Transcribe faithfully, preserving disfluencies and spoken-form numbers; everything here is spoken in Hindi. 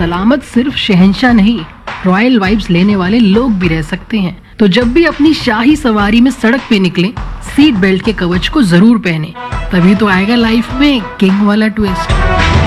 सलामत सिर्फ शहंशाह नहीं, रॉयल वाइब्स लेने वाले लोग भी रह सकते हैं। तो जब भी अपनी शाही सवारी में सड़क पे निकले, सीट बेल्ट के कवच को जरूर पहने, तभी तो आएगा लाइफ में किंग वाला ट्विस्ट।